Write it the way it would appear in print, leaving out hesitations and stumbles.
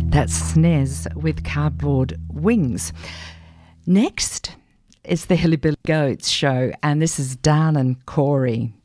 That's Snez with Cardboard Wings. Next is the Hilly Billy Goats show, and this is Dan and Corey.